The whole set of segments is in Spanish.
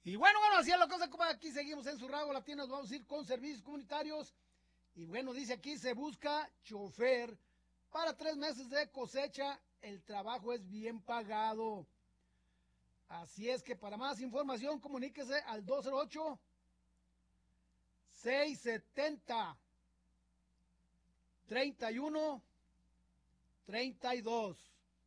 Y bueno, así es la cosa, como aquí seguimos en su Rago Latino, nos vamos a ir con servicios comunitarios. Y bueno, dice aquí, se busca chofer para 3 meses de cosecha, el trabajo es bien pagado. Así es que para más información, comuníquese al 208-670-3132.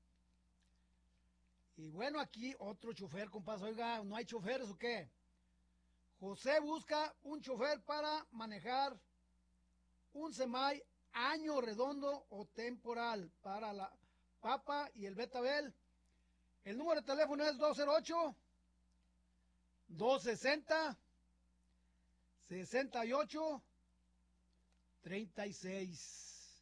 Y bueno, aquí otro chofer, compadre. Oiga, ¿no hay choferes o qué? José busca un chofer para manejar un semai año redondo o temporal para la Papa y el Betabel. El número de teléfono es 208-260-68-36.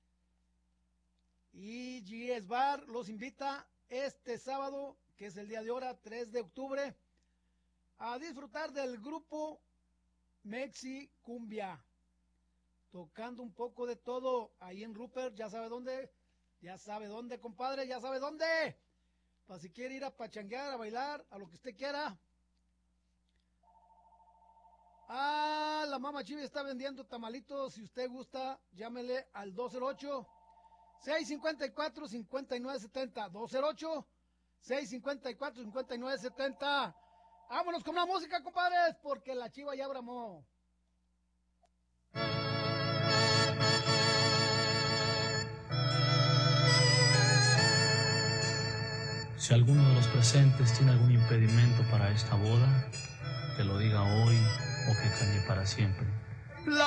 Y GS Bar los invita este sábado, que es el día de ahora, 3 de octubre, a disfrutar del grupo Mexi Cumbia, tocando un poco de todo ahí en Rupert. Ya sabe dónde, compadre, ya sabe dónde, para si quiere ir a pachanguear, a bailar, a lo que usted quiera. La Mama Chivi está vendiendo tamalitos. Si usted gusta, llámele al 208-654-5970. 208-654-5970. Vámonos con la música, compadres, porque la chiva ya bramó. Si alguno de los presentes tiene algún impedimento para esta boda, que lo diga hoy o que cambie para siempre.